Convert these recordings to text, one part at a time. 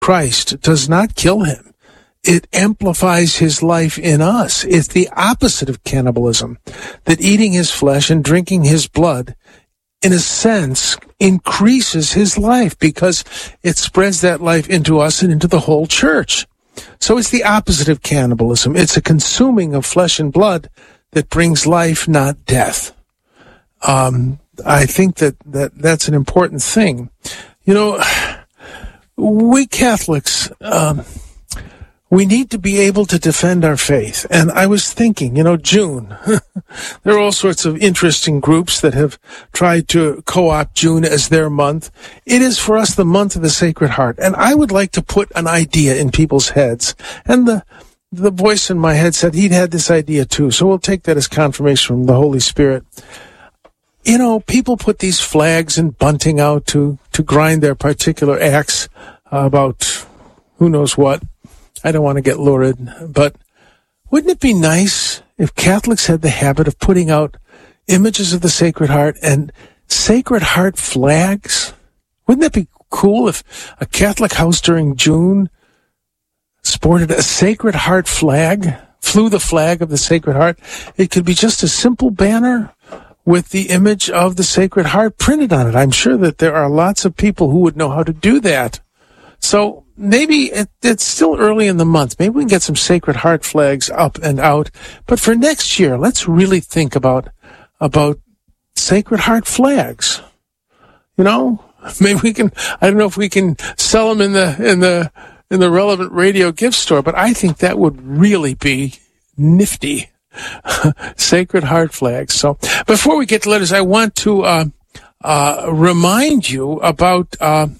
Christ does not kill him. It amplifies his life in us. It's the opposite of cannibalism, that eating his flesh and drinking his blood, in a sense, increases his life because it spreads that life into us and into the whole church. So it's the opposite of cannibalism. It's a consuming of flesh and blood that brings life, not death. I think that's an important thing. You know, we Catholics, we need to be able to defend our faith. And I was thinking, June, there are all sorts of interesting groups that have tried to co-opt June as their month. It is for us the month of the Sacred Heart. And I would like to put an idea in people's heads. And the voice in my head said he'd had this idea too. So we'll take that as confirmation from the Holy Spirit. People put these flags and bunting out to grind their particular acts about who knows what. I don't want to get lurid, but wouldn't it be nice if Catholics had the habit of putting out images of the Sacred Heart and Sacred Heart flags? Wouldn't that be cool if a Catholic house during June sported a Sacred Heart flag, flew the flag of the Sacred Heart? It could be just a simple banner with the image of the Sacred Heart printed on it. I'm sure that there are lots of people who would know how to do that. So maybe it's still early in the month. Maybe we can get some Sacred Heart flags up and out. But for next year, let's really think about Sacred Heart flags. Maybe we can. I don't know if we can sell them in the relevant radio gift store, but I think that would really be nifty. Sacred Heart flags. So before we get to letters, I want to remind you about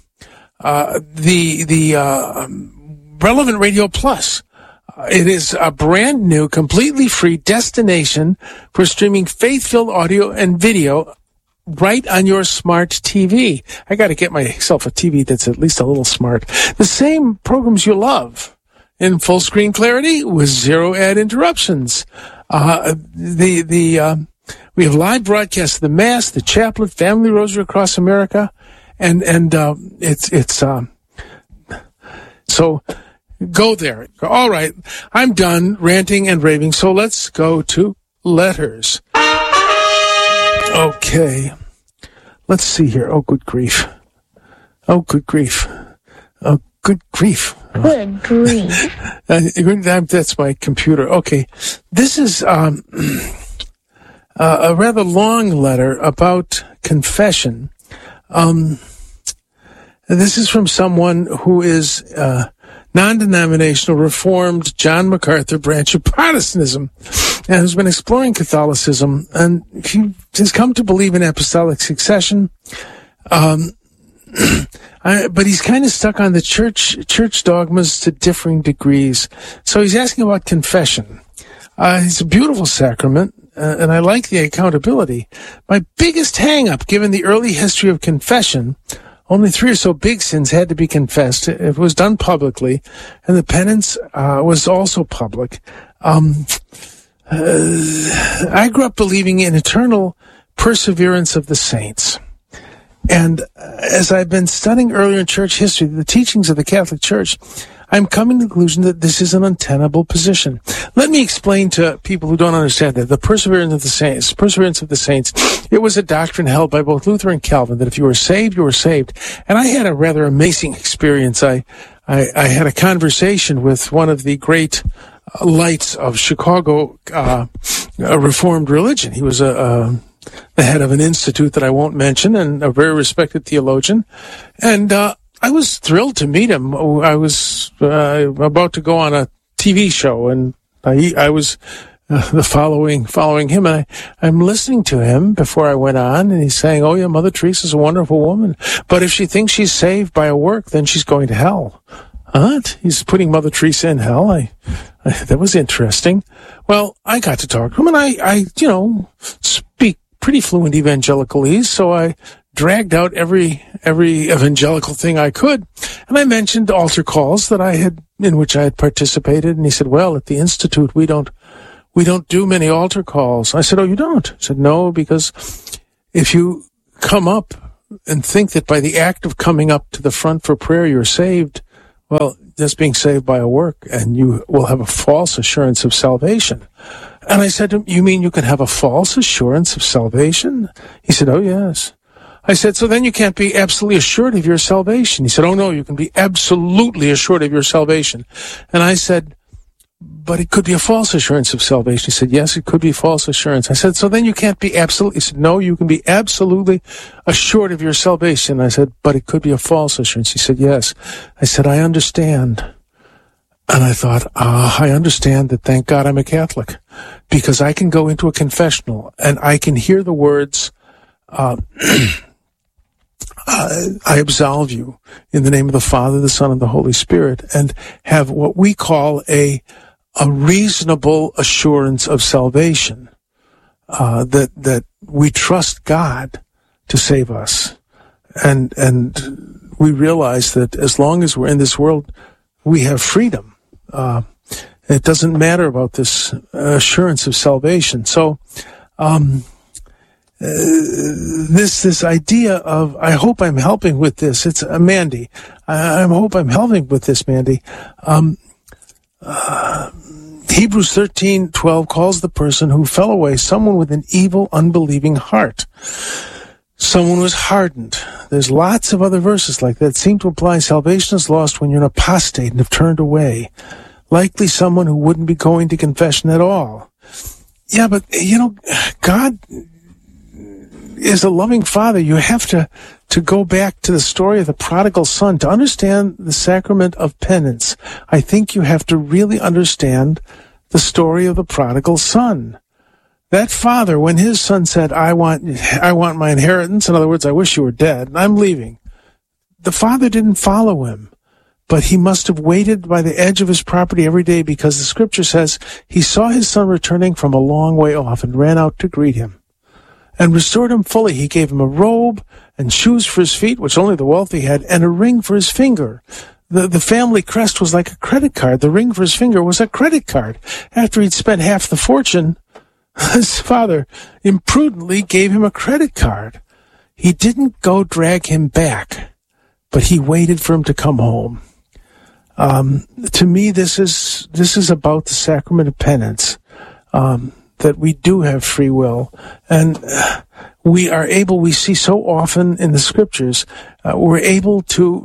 the Relevant Radio Plus. It is a brand new, completely free destination for streaming faith-filled audio and video right on your smart TV. I got to get myself a TV that's at least a little smart. The same programs you love in full screen clarity with zero ad interruptions. We have live broadcasts of the Mass, the Chaplet, Family Rosary across America. So go there. All right. I'm done ranting and raving. So let's go to letters. Okay. Let's see here. Oh, good grief. Oh, good grief. Oh, good grief. Good grief. That's my computer. Okay. This is, a rather long letter about confession. This is from someone who is non-denominational, Reformed, John MacArthur branch of Protestantism, and has been exploring Catholicism, and he has come to believe in apostolic succession. But he's kind of stuck on the church dogmas to differing degrees. So he's asking about confession. It's a beautiful sacrament. And I like the accountability. My biggest hang-up, given the early history of confession, only 3 or so big sins had to be confessed. It was done publicly, and the penance was also public. I grew up believing in eternal perseverance of the saints. And as I've been studying earlier in church history, the teachings of the Catholic Church, I'm coming to the conclusion that this is an untenable position. Let me explain to people who don't understand that the perseverance of the saints, it was a doctrine held by both Luther and Calvin that if you were saved, you were saved. And I had a rather amazing experience. I had a conversation with one of the great lights of Chicago Reformed religion. He was the head of an institute that I won't mention, and a very respected theologian. And I was thrilled to meet him. I was about to go on a TV show, and I was following him. And I'm listening to him before I went on, and he's saying, "Oh yeah, Mother Teresa's a wonderful woman, but if she thinks she's saved by a work, then she's going to hell." What? He's putting Mother Teresa in hell? That was interesting. Well, I got to talk to him, and I speak pretty fluent evangelicalese, so I dragged out every evangelical thing I could, and I mentioned altar calls in which I had participated, and he said, "Well, at the Institute we don't do many altar calls." I said, "Oh, you don't?" He said, "No, because if you come up and think that by the act of coming up to the front for prayer you're saved, well, just being saved by a work, and you will have a false assurance of salvation. And I said to him, you mean you can have a false assurance of salvation? He said, oh, yes. I said, so then you can't be absolutely assured of your salvation. He said, oh, no, you can be absolutely assured of your salvation. And I said, but it could be a false assurance of salvation. He said, yes, it could be false assurance. I said, so then you can't be absolutely. He said, no, you can be absolutely assured of your salvation. I said, but it could be a false assurance. He said, yes. I said, I understand. And I thought, I understand that. Thank God I'm a Catholic, because I can go into a confessional and I can hear the words, I absolve you in the name of the Father, the Son, and the Holy Spirit, and have what we call a reasonable assurance of salvation, that we trust God to save us. And we realize that as long as we're in this world, we have freedom. It doesn't matter about this assurance of salvation. So, this idea of, I hope I'm helping with this. It's Mandy. I hope I'm helping with this, Mandy. Hebrews 13:12 calls the person who fell away someone with an evil, unbelieving heart. Someone who is hardened. There's lots of other verses like that seem to imply salvation is lost when you're an apostate and have turned away. Likely someone who wouldn't be going to confession at all. Yeah, but, God is a loving Father. You have to go back to the story of the prodigal son to understand the sacrament of penance. I think you have to really understand the story of the prodigal son. That father, when his son said, I want my inheritance, in other words, I wish you were dead, I'm leaving, the father didn't follow him, but he must have waited by the edge of his property every day, because the scripture says he saw his son returning from a long way off and ran out to greet him and restored him fully. He gave him a robe and shoes for his feet, which only the wealthy had, and a ring for his finger. The family crest was like a credit card. The ring for his finger was a credit card. After he'd spent half the fortune, his father imprudently gave him a credit card. He didn't go drag him back, but he waited for him to come home. To me, this is about the sacrament of penance, that we do have free will, and we see so often in the scriptures, we're able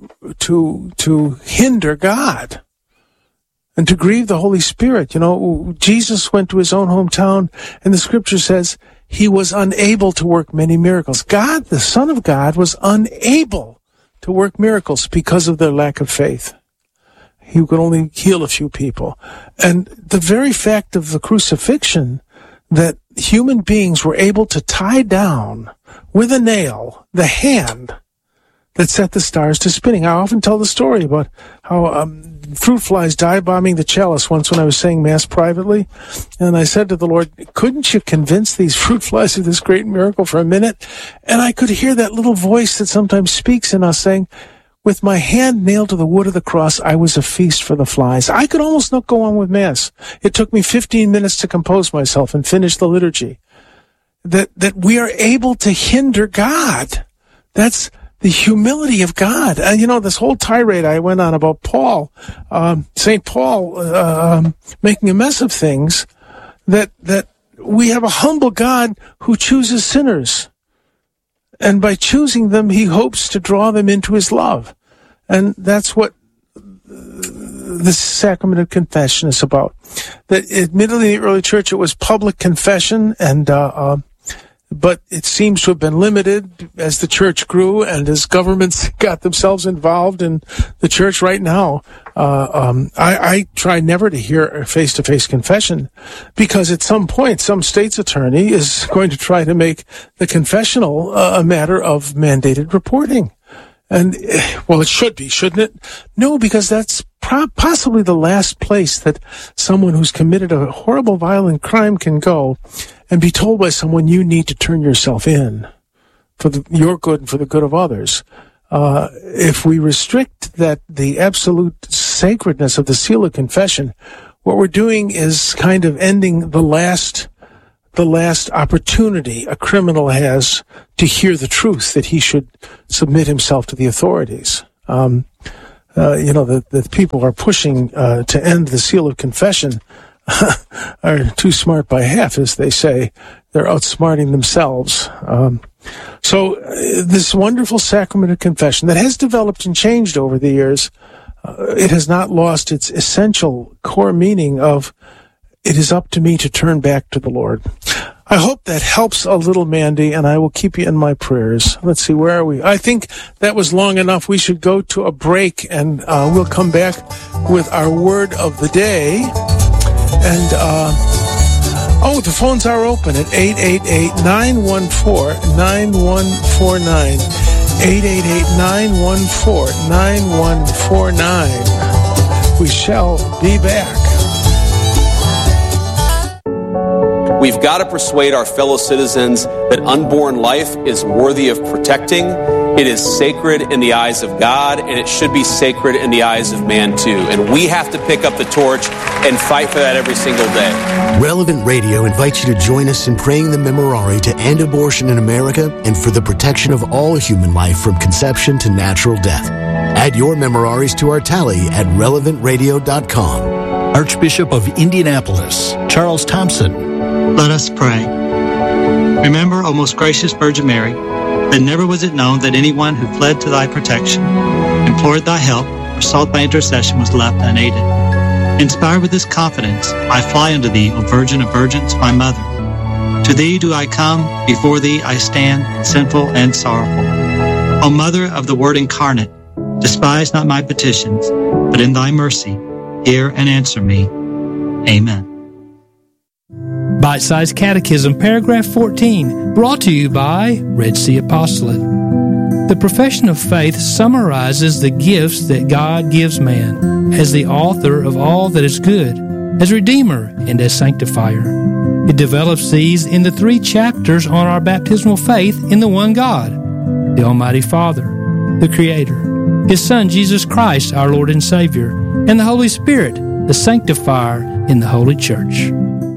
to hinder God and to grieve the Holy Spirit. Jesus went to his own hometown, and the scripture says he was unable to work many miracles. God, the Son of God, was unable to work miracles because of their lack of faith. He could only heal a few people. And the very fact of the crucifixion, that human beings were able to tie down with a nail the hand that set the stars to spinning. I often tell the story about how fruit flies dive bombing the chalice once when I was saying Mass privately. And I said to the Lord, couldn't you convince these fruit flies of this great miracle for a minute? And I could hear that little voice that sometimes speaks in us saying, with my hand nailed to the wood of the cross, I was a feast for the flies. I could almost not go on with Mass. It took me 15 minutes to compose myself and finish the liturgy. That we are able to hinder God. That's the humility of God. This whole tirade I went on about Paul, St. Paul, making a mess of things, that we have a humble God who chooses sinners. And by choosing them, he hopes to draw them into his love. And that's what the sacrament of confession is about. That admittedly, in the early church, it was public confession, but it seems to have been limited as the church grew and as governments got themselves involved in the church. Right now, I try never to hear a face-to-face confession, because at some point, some state's attorney is going to try to make the confessional a matter of mandated reporting. And, well, it should be, shouldn't it? No, because that's possibly the last place that someone who's committed a horrible, violent crime can go and be told by someone, you need to turn yourself in for your good and for the good of others. If we restrict the absolute sacredness of the seal of confession, what we're doing is kind of ending the last opportunity a criminal has to hear the truth, that he should submit himself to the authorities. that people are pushing to end the seal of confession are too smart by half, as they say. They're outsmarting themselves. So this wonderful sacrament of confession that has developed and changed over the years, it has not lost its essential core meaning of it is up to me to turn back to the Lord. I hope that helps a little, Mandy, and I will keep you in my prayers. Let's see, where are we? I think that was long enough. We should go to a break, and we'll come back with our word of the day. And, the phones are open at 888-914-9149. 888-914-9149. We shall be back. We've got to persuade our fellow citizens that unborn life is worthy of protecting. It is sacred in the eyes of God, and it should be sacred in the eyes of man too. And we have to pick up the torch and fight for that every single day. Relevant Radio invites you to join us in praying the Memorare to end abortion in America and for the protection of all human life from conception to natural death. Add your Memoraries to our tally at relevantradio.com. Archbishop of Indianapolis, Charles Thompson. Let us pray. Remember, O most gracious Virgin Mary, that never was it known that anyone who fled to thy protection, implored thy help, or sought thy intercession was left unaided. Inspired with this confidence, I fly unto thee, O Virgin of Virgins, my mother. To thee do I come, before thee I stand, sinful and sorrowful. O Mother of the Word incarnate, despise not my petitions, but in thy mercy, hear and answer me. Amen. Bite-Sized Catechism, paragraph 14, brought to you by Red Sea Apostolate. The profession of faith summarizes the gifts that God gives man as the author of all that is good, as Redeemer, and as Sanctifier. It develops these in the 3 chapters on our baptismal faith in the one God, the Almighty Father, the Creator, His Son, Jesus Christ, our Lord and Savior, and the Holy Spirit, the Sanctifier in the Holy Church.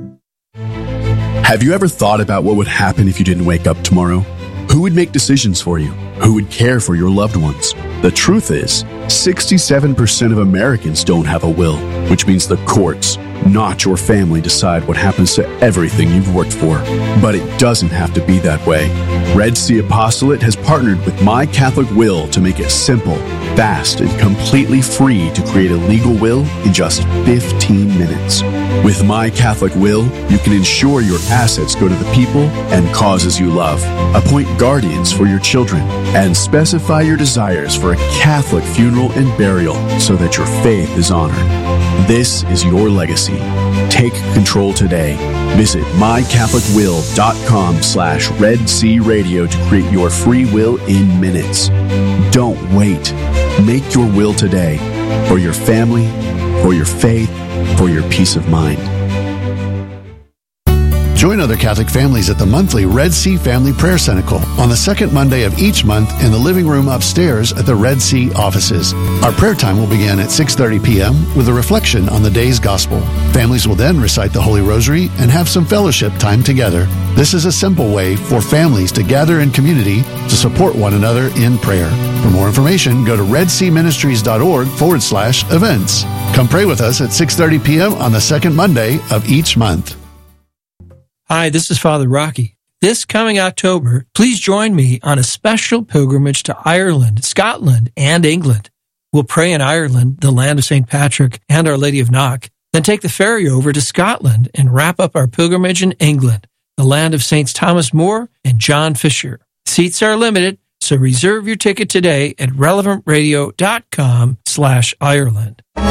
Have you ever thought about what would happen if you didn't wake up tomorrow? Who would make decisions for you? Who would care for your loved ones? The truth is, 67% of Americans don't have a will, which means the courts, not your family, decide what happens to everything you've worked for. But it doesn't have to be that way. Red Sea Apostolate has partnered with My Catholic Will to make it simple, fast, and completely free to create a legal will in just 15 minutes. With My Catholic Will, you can ensure your assets go to the people and causes you love, appoint guardians for your children, and specify your desires for a Catholic funeral and burial so that your faith is honored. This is your legacy. Take control today. Visit mycatholicwill.com/Red Sea Radio to create your free will in minutes. Don't wait. Make your will today for your family, for your faith, for your peace of mind. Join other Catholic families at the monthly Red Sea Family Prayer Cenacle on the second Monday of each month in the living room upstairs at the Red Sea offices. Our prayer time will begin at 6:30 p.m. with a reflection on the day's gospel. Families will then recite the Holy Rosary and have some fellowship time together. This is a simple way for families to gather in community to support one another in prayer. For more information, go to redseaministries.org/events. Come pray with us at 6:30 p.m. on the second Monday of each month. Hi, this is Father Rocky. This coming October, please join me on a special pilgrimage to Ireland, Scotland, and England. We'll pray in Ireland, the land of St. Patrick and Our Lady of Knock, then take the ferry over to Scotland and wrap up our pilgrimage in England, the land of Saints Thomas More and John Fisher. Seats are limited, so reserve your ticket today at relevantradio.com/Ireland.